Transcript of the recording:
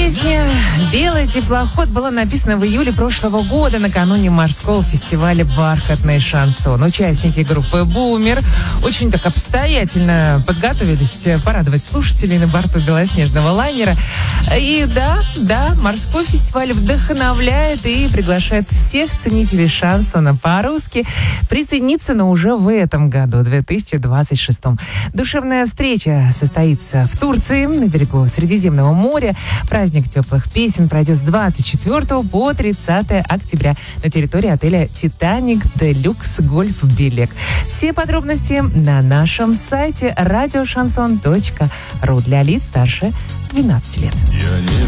Песня «Белый теплоход» была написана в июле прошлого года, накануне морского фестиваля «Бархатный шансон». Участники группы «Бумер» очень так обстоятельно подготовились порадовать слушателей на борту белоснежного лайнера. И да, морской фестиваль вдохновляет и приглашает всех ценителей шансона по-русски присоединиться, но уже в этом году, 2026. Душевная встреча состоится в Турции, на берегу Средиземного моря. Праздник теплых песен пройдет с 24 по 30 октября на территории отеля «Титаник Делюкс Гольф Белек». Все подробности на нашем сайте radioshanson.ru для лиц старше 12 лет.